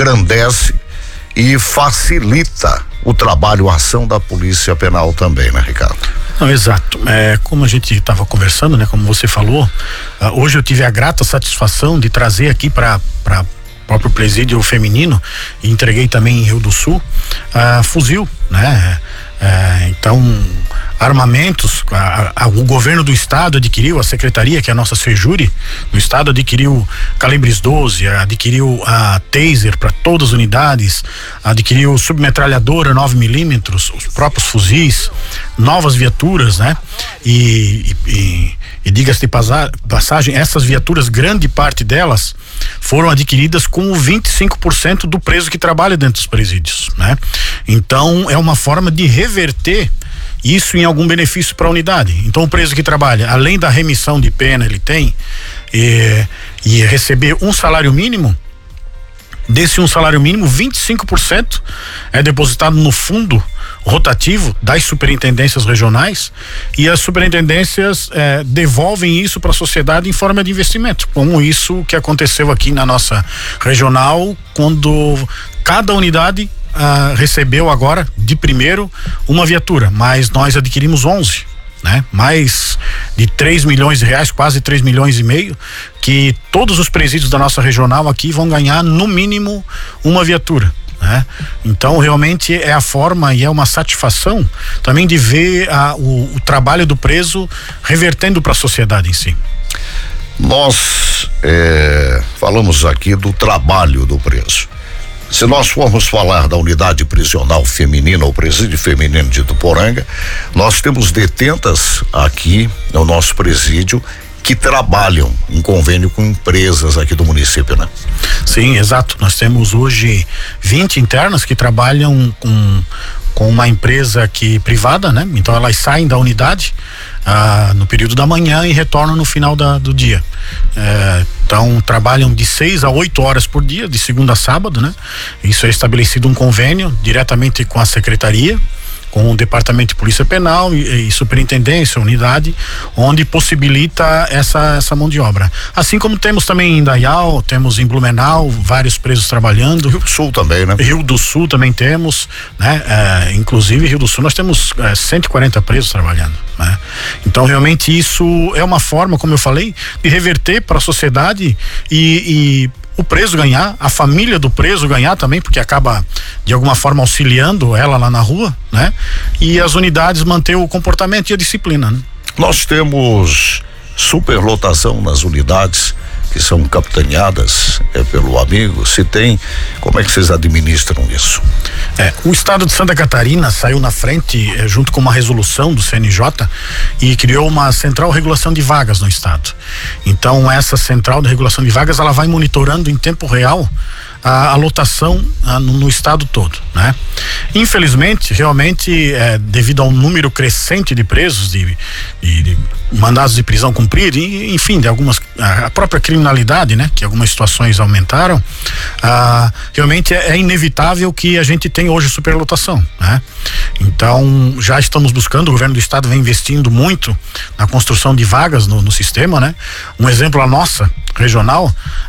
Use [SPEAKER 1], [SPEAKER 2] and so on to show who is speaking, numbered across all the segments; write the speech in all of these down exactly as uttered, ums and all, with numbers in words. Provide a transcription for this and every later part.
[SPEAKER 1] engrandece e facilita o trabalho, a ação da Polícia Penal também, né, Ricardo?
[SPEAKER 2] Não, exato. É, como a gente estava conversando, né, como você falou, uh, hoje eu tive a grata satisfação de trazer aqui para para próprio presídio feminino, e entreguei também em Rio do Sul, uh, fuzil, né? Uh, então, armamentos, a, a, o governo do estado adquiriu, a secretaria, que é a nossa Sejuri, no estado adquiriu calibres doze, adquiriu a taser para todas as unidades, adquiriu submetralhadora nove milímetros, os próprios fuzis, novas viaturas, né? E, e, e, e diga-se de passagem, essas viaturas, grande parte delas foram adquiridas com vinte e cinco por cento do preso que trabalha dentro dos presídios, né? Então é uma forma de reverter isso em algum benefício para a unidade. Então o preso que trabalha, além da remissão de pena, ele tem e, e receber um salário mínimo. Desse um salário mínimo, vinte e cinco por cento é depositado no fundo rotativo das superintendências regionais, e as superintendências eh, devolvem isso para a sociedade em forma de investimento, como isso que aconteceu aqui na nossa regional, quando cada unidade ah, recebeu agora de primeiro uma viatura, mas nós adquirimos onze, né? Mais de três milhões de reais, quase três milhões e meio, que todos os presídios da nossa regional aqui vão ganhar no mínimo uma viatura, né? Então realmente é a forma e é uma satisfação também de ver a, o, o trabalho do preso revertendo para a sociedade em si.
[SPEAKER 1] Nós é, falamos aqui do trabalho do preso. Se nós formos falar da unidade prisional feminina, ou presídio feminino de Ituporanga, nós temos detentas aqui no nosso presídio que trabalham em convênio com empresas aqui do município, né?
[SPEAKER 2] Sim, exato. Nós temos hoje vinte internas que trabalham com com uma empresa aqui privada, né? Então elas saem da unidade ah, no período da manhã e retornam no final da, do dia. É, então trabalham de seis a oito horas por dia, de segunda a sábado, né? Isso é estabelecido um convênio diretamente com a secretaria, com o Departamento de Polícia Penal e, e Superintendência, unidade, onde possibilita essa, essa mão de obra. Assim como temos também em Indaial, temos em Blumenau, vários presos trabalhando.
[SPEAKER 1] Rio do Sul também, né?
[SPEAKER 2] Rio do Sul também temos, né? É, inclusive Rio do Sul nós temos é, cento e quarenta presos trabalhando, né? Então realmente isso é uma forma, como eu falei, de reverter para a sociedade e, e o preso ganhar, a família do preso ganhar também, porque acaba de alguma forma auxiliando ela lá na rua, né? E as unidades manter o comportamento e a disciplina, né?
[SPEAKER 1] Nós temos superlotação nas unidades que são capitaneadas é, pelo amigo. Se tem, como é que vocês administram isso?
[SPEAKER 2] É, o estado de Santa Catarina saiu na frente é, junto com uma resolução do C N J e criou uma central de regulação de vagas no estado. Então essa central de regulação de vagas, ela vai monitorando em tempo real a, a lotação a, no, no estado todo, né? Infelizmente, realmente, é, devido ao número crescente de presos, de, de, de mandados de prisão cumpridos, e, enfim, de algumas, a, a própria criminalidade, né? Que algumas situações aumentaram, ah, realmente é, é inevitável que a gente tenha hoje superlotação, né? Então, já estamos buscando, o governo do estado vem investindo muito na construção de vagas no, no sistema, né? Um exemplo, a nossa regional,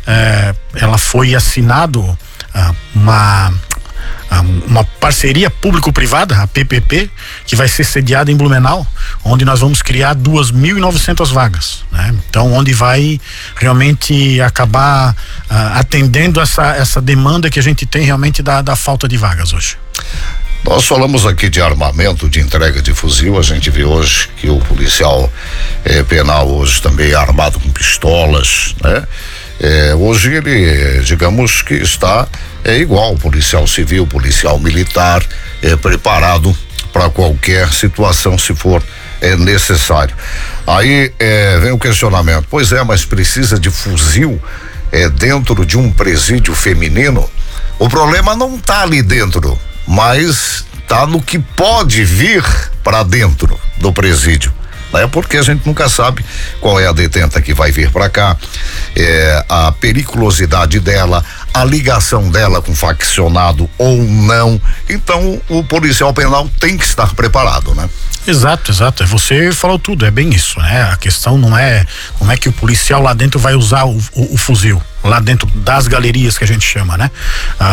[SPEAKER 2] é, ela foi assinado ah, uma uma parceria público-privada, a P P P, que vai ser sediada em Blumenau, onde nós vamos criar duas mil e novecentas vagas, né? Então, onde vai realmente acabar uh, atendendo essa, essa demanda que a gente tem realmente da, da falta de vagas hoje.
[SPEAKER 1] Nós falamos aqui de armamento, de entrega de fuzil. A gente viu hoje que o policial eh, penal hoje também é armado com pistolas, né? É, hoje ele, digamos que está é igual o policial civil, policial militar, é preparado para qualquer situação, se for é necessário. Aí é, vem o questionamento: pois é, mas precisa de fuzil é, dentro de um presídio feminino? O problema não está ali dentro, mas está no que pode vir para dentro do presídio. É porque a gente nunca sabe qual é a detenta que vai vir para cá, é, a periculosidade dela, a ligação dela com faccionado ou não. Então o policial penal tem que estar preparado, né?
[SPEAKER 2] Exato, exato. Você falou tudo, é bem isso, né? A questão não é como é que o policial lá dentro vai usar o, o, o fuzil, lá dentro das galerias que a gente chama, né?